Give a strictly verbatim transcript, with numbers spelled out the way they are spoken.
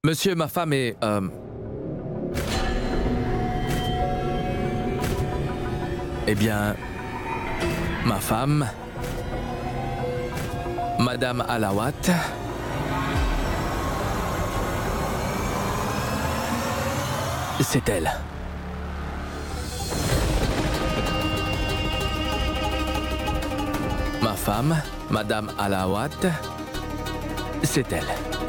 Monsieur, ma femme est... euh, Eh bien... Ma femme... Madame Alawat... C'est elle. Ma femme, Madame Alawat... C'est elle.